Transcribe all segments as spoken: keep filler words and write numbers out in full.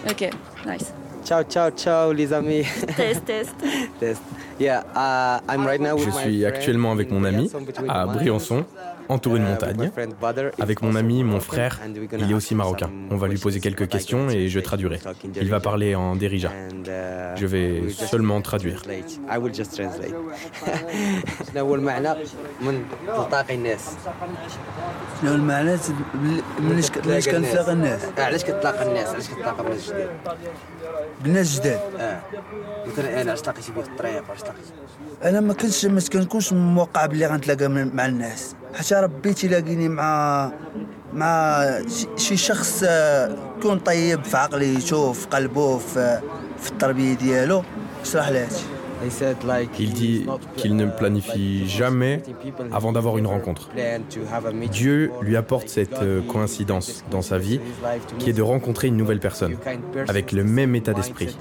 Ok, nice. Ciao, ciao, ciao les amis. Test, test. Test. Yeah, uh, I'm right now with Je my suis friend actuellement avec mon ami à Briançon, entouré de montagnes. Avec mon ami, mon frère, il est aussi marocain. On va lui poser quelques questions et je traduirai. Il va parler en Derija. Je vais seulement traduire. I will just translate. شنو هو المعنى من تلتقي الناس؟ شنو المعنى مليش مليش كنتلاقى الناس؟ اه علاش كتلاقى الناس؟ علاش كتلاقى بناس جداد؟ بناس جداد. اه مثلا انا علاش تلاقيتي بيه في الطريق علاش تلاقيتي؟ انا ما كنتش ما كنكونش موقع بلي غنتلاقى مع الناس حتى ربي تيلاقيني مع مع شي شخص يكون طيب في عقليته في قلبه في في التربيه ديالو. اشرح لي هادشي. Il dit qu'il ne planifie jamais avant d'avoir une rencontre. Dieu lui apporte cette coïncidence dans sa vie qui est de rencontrer une nouvelle personne avec le même état d'esprit.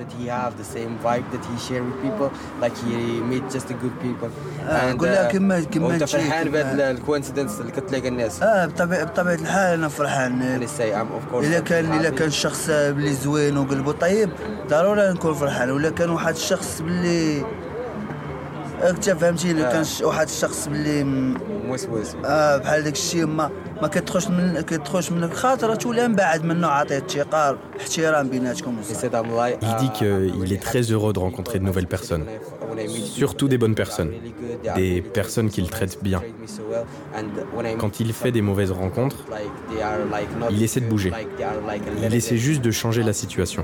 نقول لك كما كما انت فرحان بهذا الكوينسيدنس اللي كتلاقى الناس. اه بطبيعه بطبيعه الحال انا فرحان. الا كان الا كان شخص بلي زوين وقلبه طيب ضروري نكون فرحان. ولا كان واحد الشخص بلي انت فهمتي الا كان واحد الشخص بلي موسوس اه بحال داك الشيء ما ما كتدخلش من كتدخلش منك خاطر تولي من بعد منه عاطيه الثقه احترام بيناتكم. Il dit qu'il est très heureux de rencontrer de nouvelles personnes, surtout des bonnes personnes, des personnes qu'il traite bien. Quand il fait des mauvaises rencontres, il essaie de bouger. Il essaie juste de changer la situation.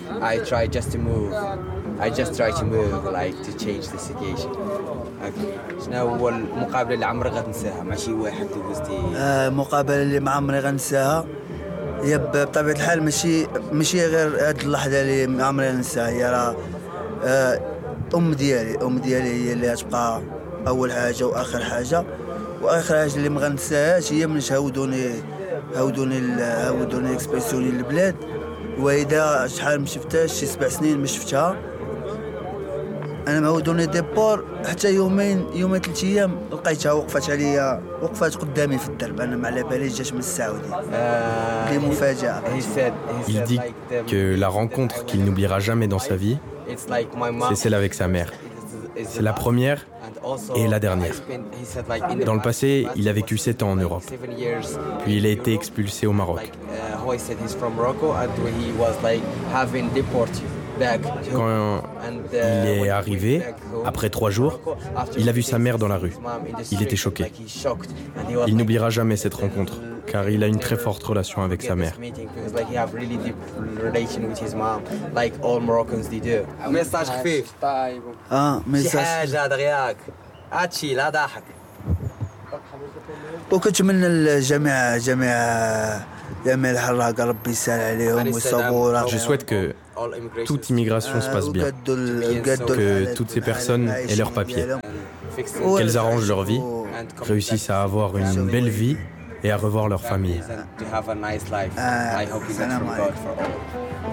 شنو هو المقابله اللي عمرك غتنساها مع شي واحد دوزتي؟ آه المقابله اللي ما عمري غنساها هي بطبيعه الحال ماشي ماشي غير هاد اللحظه اللي ما عمري غنساها. هي راه آه ام ديالي ام ديالي هي اللي غتبقى اول حاجه واخر حاجه. واخر حاجه اللي ما غنساهاش هي من هاودوني هاودوني هاودوني اكسبرسيوني للبلاد. والوالده شحال ما شفتهاش شي سبع سنين ما شفتها. انا ما ودوني ديبور حتى يومين يومين ثلاث ايام لقيتها وقفت عليا وقفت قدامي في الدرب. انا ما على باليش جات من السعوديه. كاين مفاجاه. Il dit que la rencontre qu'il n'oubliera jamais dans sa vie, c'est celle avec sa mère. C'est la première et la dernière. Dans le passé, il a vécu sept ans en Europe. Puis il a été expulsé au Maroc. Quand il est arrivé, après trois jours, il a vu sa mère dans la rue. Il était choqué. Il n'oubliera jamais cette rencontre, car il a une très forte relation avec sa mère. ميساج خفيف. اه شي ميساج. حاجه دغياك هادشي لا ضحك. وكنتمنى الجميع جميع جميع الحراق ربي يسهل عليهم ويصبروا. Je souhaite que toute immigration se passe bien, que toutes ces personnes aient leurs papiers, qu'elles arrangent leur vie, réussissent à avoir une belle vie et à revoir leur famille. To have a nice life. I hope you get from God for all.